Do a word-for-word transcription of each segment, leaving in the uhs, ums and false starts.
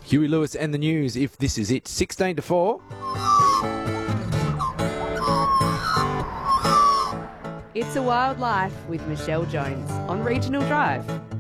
Huey Lewis and the News, if this is it. sixteen to four. It's a Wild Life with Michelle Jones on Regional Drive.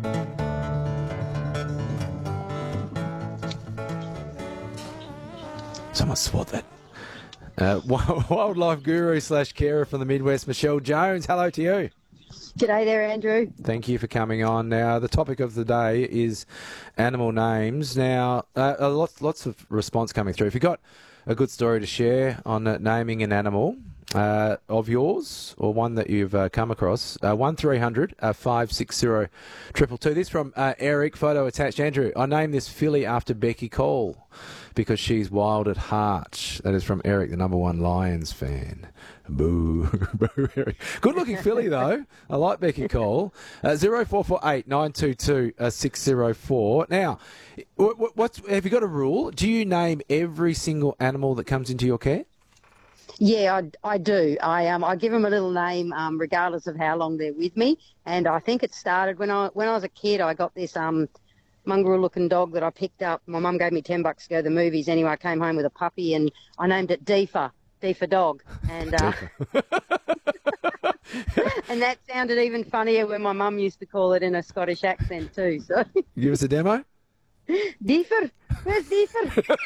Someone swat that. Uh, wildlife guru slash carer from the Midwest, Michelle Jones. Hello to you. G'day there, Andrew. Thank you for coming on. Now, the topic of the day is animal names. Now, uh, lots lots of response coming through. If you've got a good story to share on uh, naming an animal uh, of yours or one that you've uh, come across, uh, one three hundred five six zero two two two. This from uh, Eric, photo attached. Andrew, I named this filly after Becky Cole because she's wild at heart. That is from Eric, the number one Lions fan. Boo. Boo, Eric. Good looking filly, though. I like Becky Cole. Uh, zero four four eight nine two two six zero four. Now, what, what's, have you got a rule? Do you name every single animal that comes into your care? Yeah, I, I do. I um I give them a little name, um, regardless of how long they're with me. And I think it started when I when I was a kid. I got this um mongrel-looking dog that I picked up. My mum gave me ten bucks to go to the movies. Anyway, I came home with a puppy, and I named it Deefa, Deefa dog. And uh, and that sounded even funnier when my mum used to call it in a Scottish accent too. So Give us a demo. Deefer, where's Deefer?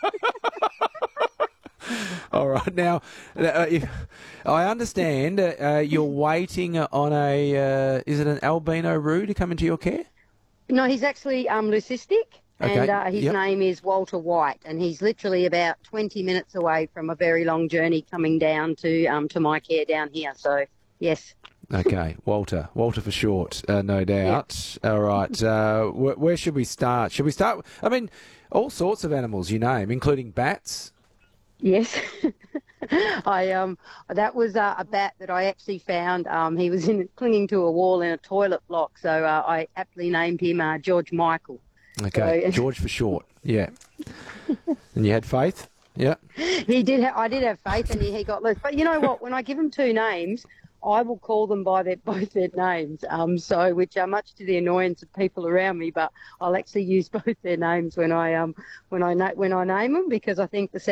All right. Now, uh, if, I understand uh, uh, you're waiting on a, uh, is it an albino roux to come into your care? No, he's actually um, leucistic, Okay. and uh, his Yep. name is Walter White, and he's literally about twenty minutes away from a very long journey coming down to um, to my care down here. So, yes. Okay, Walter. Walter for short, uh, no doubt. All right. Uh, wh- where should we start? Should we start? I mean, all sorts of animals you name, including bats. Yes. I um that was uh, a bat that I actually found. Um, he was in clinging to a wall in a toilet block, so uh, I aptly named him uh, George Michael. Okay, So- George for short. Yeah. And you had faith? Yeah. He did. Ha- I did have faith, and he, he got loose. But you know what? When I give him two names, I will call them by their both their names. Um, so which are much to the annoyance of people around me. But I'll actually use both their names when I um when I na- when I name them, because I think the